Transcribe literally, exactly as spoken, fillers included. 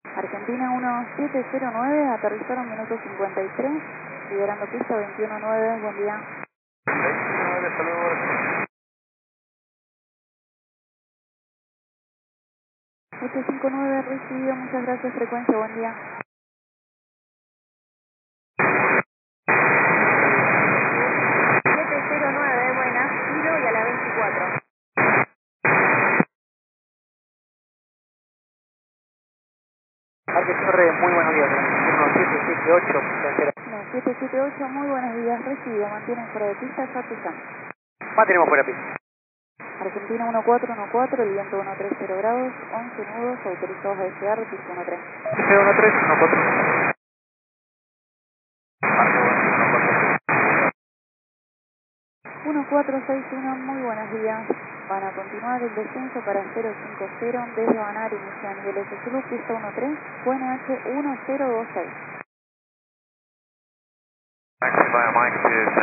Argentina uno siete cero nueve, aterrizaron minuto cincuenta y tres, liberando pista veintiuno nueve, buen día. veintiuno nueve, hasta luego. ocho cinco nueve, recibido, muchas gracias, frecuencia, buen día. siete cero nueve, buenas, kilo y a la veinticuatro. Parque Torre, muy buenos días. uno siete siete ocho, No, siete siete ocho, muy buenos días, recibido, mantienen fuera de pista, Chapuzán. mantenemos fuera pista. Argentina uno cuatro uno cuatro, el viento uno tres cero grados, once nudos, autorizados a desear, pista uno tres. F uno tres, uno cuatro. uno cuatro seis uno, muy buenos días. Van a continuar el descenso para cero cinco cero, desde Banar inicia a nivel S Zulu, pista uno tres, Q N H uno cero dos seis. Mike, Mike,